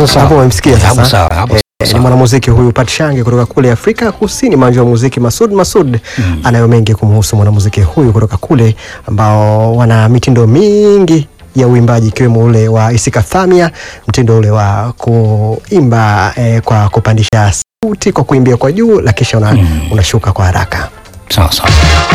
sasa. Hapo umemsikia Hapo sasa. sawa, hapo Ni mwanamuziki huyu Pat Shange kutoka kule Afrika Kusini, mwanzo wa muziki Masud anayo mengi kumhusu mwanamuziki huyu kutoka kule, ambao wana mitindo mingi ya uimbaji ikiwemo ule wa isikathamia, mtindo ule wa kuimba kwa kupandisha sauti, kwa kuimbia kwa juu, la kisha unashuka kwa haraka. Sawa sawa.